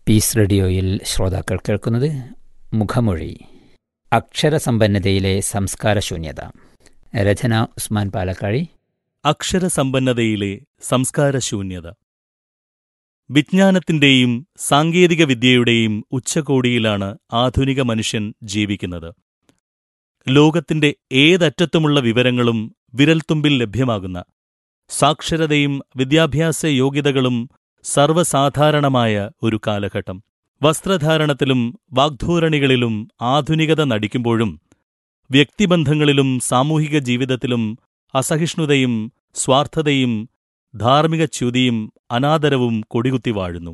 Piece റേഡിയോയിൽ ശ്രോതാക്കൾ കേൾക്കുന്നത് മുഖമൊഴി. അക്ഷരസമ്പന്നതയിലെ സംസ്കാരശൂന്യത. രചന ഉസ്മാൻ പാലക്കാഴി. അക്ഷരസമ്പന്നതയിലെ സംസ്കാരശൂന്യത. വിജ്ഞാനത്തിന്റെയും സാങ്കേതികവിദ്യയുടെയും ഉച്ചകോടിയിലാണ് ആധുനിക മനുഷ്യൻ ജീവിക്കുന്നത്. ലോകത്തിന്റെ ഏതറ്റത്തുമുള്ള വിവരങ്ങളും വിരൽത്തുമ്പിൽ ലഭ്യമാകുന്ന, സാക്ഷരതയും വിദ്യാഭ്യാസ യോഗ്യതകളും സർവ്വസാധാരണമായ ഒരു കാലഘട്ടം. വസ്ത്രധാരണത്തിലും വാഗ്ധോരണികളിലും ആധുനികത നടിക്കുമ്പോഴും വ്യക്തിബന്ധങ്ങളിലും സാമൂഹിക ജീവിതത്തിലും അസഹിഷ്ണുതയും സ്വാർത്ഥതയും ധാർമ്മികച്യുതിയും അനാദരവും കൊടികുത്തി വാഴുന്നു.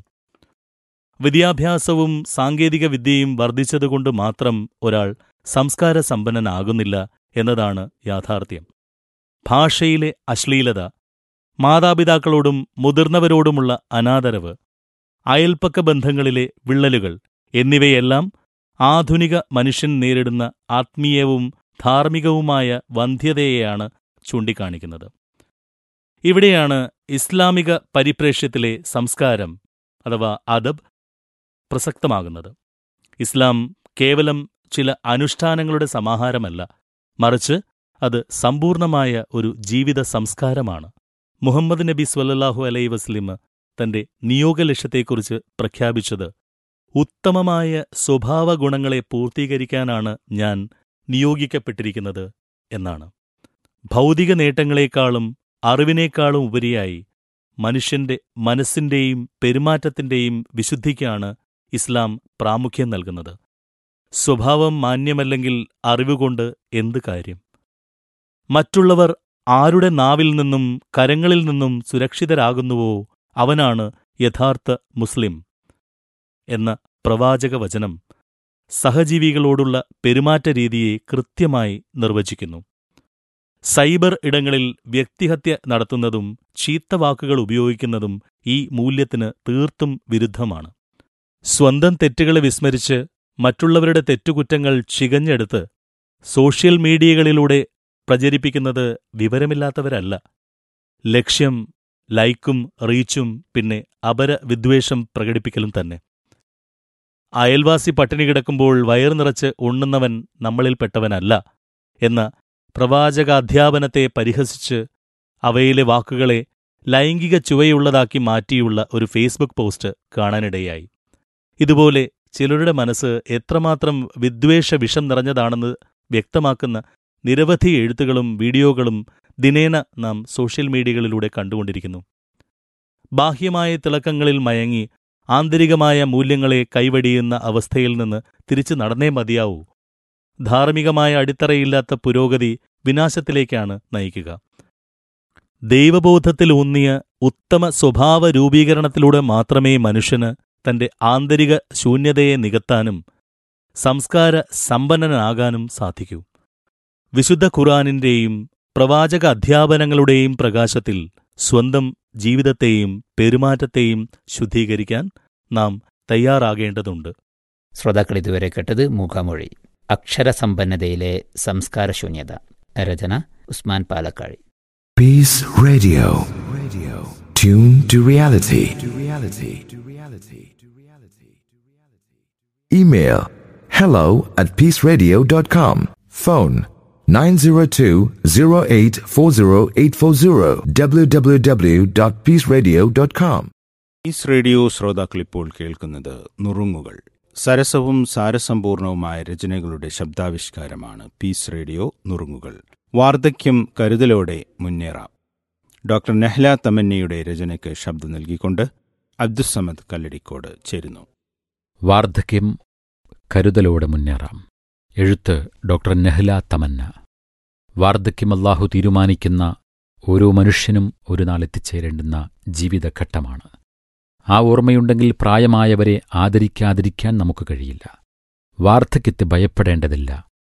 വിദ്യാഭ്യാസവും സാങ്കേതികവിദ്യയും വർദ്ധിച്ചതുകൊണ്ട് മാത്രം ഒരാൾ സംസ്കാരസമ്പന്നനാകുന്നില്ല എന്നതാണ് യാഥാർത്ഥ്യം. ഭാഷയിലെ അശ്ലീലത, മാതാപിതാക്കളോടും മുതിർന്നവരോടുമുള്ള അനാദരവ്, അയൽപ്പക്ക ബന്ധങ്ങളിലെ വിള്ളലുകൾ എന്നിവയെല്ലാം ആധുനിക മനുഷ്യൻ നേരിടുന്ന ആത്മീയവും ധാർമ്മികവുമായ വന്ധ്യതയെയാണ് ചൂണ്ടിക്കാണിക്കുന്നത്. ഇവിടെയാണ് ഇസ്ലാമിക പരിപ്രേക്ഷ്യത്തിലെ സംസ്കാരം അഥവാ അദബ് പ്രസക്തമാകുന്നത്. ഇസ്ലാം കേവലം ചില അനുഷ്ഠാനങ്ങളുടെ സമാഹാരമല്ല, മറിച്ച് അത് സമ്പൂർണമായ ഒരു ജീവിത സംസ്കാരമാണ്. മുഹമ്മദ് നബി സ്വല്ലല്ലാഹു അലൈഹി വസല്ലം തന്റെ നിയോഗലക്ഷ്യത്തെക്കുറിച്ച് പ്രഖ്യാപിച്ചത്, ഉത്തമമായ സ്വഭാവഗുണങ്ങളെ പൂർത്തീകരിക്കാനാണ് ഞാൻ നിയോഗിക്കപ്പെട്ടിരിക്കുന്നത് എന്നാണ്. ഭൗതിക നേട്ടങ്ങളെക്കാളും അറിവിനേക്കാളും ഉപരിയായി മനുഷ്യന്റെ മനസ്സിന്റെയും പെരുമാറ്റത്തിന്റെയും വിശുദ്ധിക്കാണ് ഇസ്ലാം പ്രാമുഖ്യം നൽകുന്നത്. സ്വഭാവം മാന്യമല്ലെങ്കിൽ അറിവുകൊണ്ട് എന്ത് കാര്യം? മറ്റുള്ളവർ ആരുടെ നാവിൽ നിന്നും കരങ്ങളിൽ നിന്നും സുരക്ഷിതരാകുന്നുവോ അവനാണ് യഥാർത്ഥ മുസ്ലിം എന്ന പ്രവാചകവചനം സഹജീവികളോടുള്ള പെരുമാറ്റരീതിയെ കൃത്യമായി നിർവചിക്കുന്നു. സൈബർ ഇടങ്ങളിൽ വ്യക്തിഹത്യ നടത്തുന്നതും ചീത്തവാക്കുകൾ ഉപയോഗിക്കുന്നതും ഈ മൂല്യത്തിന് തീർത്തും വിരുദ്ധമാണ്. സ്വന്തം തെറ്റുകളെ വിസ്മരിച്ച് മറ്റുള്ളവരുടെ തെറ്റുകുറ്റങ്ങൾ ചികഞ്ഞെടുത്ത് സോഷ്യൽ മീഡിയകളിലൂടെ പ്രചരിപ്പിക്കുന്നത് വിവരമില്ലാത്തവരല്ല. ലക്ഷ്യം ലൈക്കും റീച്ചും, പിന്നെ അപരവിദ്വേഷം പ്രകടിപ്പിക്കലും തന്നെ. അയൽവാസി പട്ടിണി കിടക്കുമ്പോൾ വയറു നിറച്ച് ഉണ്ണുന്നവൻ നമ്മളിൽപ്പെട്ടവനല്ല എന്ന പ്രവാചകാധ്യാപനത്തെ പരിഹസിച്ച് അവയിലെ വാക്കുകളെ ലൈംഗിക ചുവയുള്ളതാക്കി മാറ്റിയുള്ള ഒരു ഫേസ്ബുക്ക് പോസ്റ്റ് കാണാനിടയായി. ഇതുപോലെ ചിലരുടെ മനസ്സ് എത്രമാത്രം വിദ്വേഷ വിഷം നിറഞ്ഞതാണെന്ന് വ്യക്തമാക്കുന്ന നിരവധി എഴുത്തുകളും വീഡിയോകളും ദിനേന നാം സോഷ്യൽ മീഡിയകളിലൂടെ കണ്ടുകൊണ്ടിരിക്കുന്നു. ബാഹ്യമായ തിളക്കങ്ങളിൽ മയങ്ങി ആന്തരികമായ മൂല്യങ്ങളെ കൈവടിയുന്ന അവസ്ഥയിൽ നിന്ന് തിരിച്ചു നടന്നേ മതിയാവൂ. ധാർമ്മികമായ അടിത്തറയില്ലാത്ത പുരോഗതി വിനാശത്തിലേക്കാണ് നയിക്കുക. ദൈവബോധത്തിലൂന്നിയ ഉത്തമ സ്വഭാവ രൂപീകരണത്തിലൂടെ മാത്രമേ മനുഷ്യന് തന്റെ ആന്തരിക ശൂന്യതയെ നികത്താനും സംസ്കാര സമ്പന്നനാകാനും സാധിക്കൂ. വിശുദ്ധ ഖുർആനിന്റെയും പ്രവാചക അധ്യാപനങ്ങളുടെയും പ്രകാശത്തിൽ സ്വന്തം ജീവിതത്തെയും പെരുമാറ്റത്തെയും ശുദ്ധീകരിക്കാൻ നാം തയ്യാറാകേണ്ടതുണ്ട്. ശ്രോതാക്കൾ ഇതുവരെ കേട്ടത് മുഖമൊഴി. അക്ഷരസമ്പന്നതയിലെ സംസ്കാരശൂന്യത. രചന Usman Palakkazhi. Piece radio. Tune to reality. Email hello@peaceradio.com. Phone 902-0840-840 www.peaceradio.com. Piece radio ശ്രോതാക്കളിപ്പോൾ കേൾക്കുന്നത് നുറുങ്ങുകൾ. സരസവും സാരസമ്പൂർണവുമായ രചനകളുടെ ശബ്ദാവിഷ്കാരമാണ് പീസ് റേഡിയോ നുറുങ്ങുകൾ. വാർദ്ധക്യം കരുതലോടെ മുന്നേറാം. ഡോക്ടർ നെഹ്ല തമന്നയുടെ രചനയ്ക്ക് ശബ്ദം നൽകിക്കൊണ്ട് അബ്ദുസ്സമദ് കല്ലടിക്കോട് ചേരുന്നു. വാർദ്ധക്യം കരുതലോടെ മുന്നേറാം. എഴുത്ത് ഡോക്ടർ നെഹ്ല തമന്ന. വാർദ്ധക്യം അല്ലാഹു തീരുമാനിക്കുന്ന ഓരോ മനുഷ്യനും ഒരു നാൾ എത്തിച്ചേരേണ്ടുന്ന ജീവിതഘട്ടമാണ്. ആ ഓർമ്മയുണ്ടെങ്കിൽ പ്രായമായവരെ ആദരിക്കാതിരിക്കാൻ നമുക്ക് കഴിയില്ല. വാർദ്ധക്യത്തെ ഭയപ്പെടേണ്ടതില്ല.